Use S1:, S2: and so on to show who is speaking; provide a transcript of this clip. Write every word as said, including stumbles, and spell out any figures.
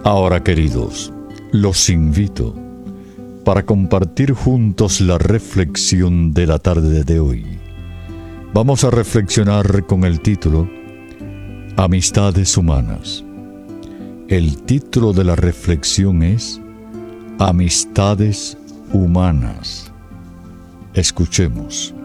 S1: Ahora, queridos, los invito para compartir juntos la reflexión de la tarde de hoy. Vamos a reflexionar con el título Amistades humanas. El título de la reflexión es Amistades humanas. Escuchemos.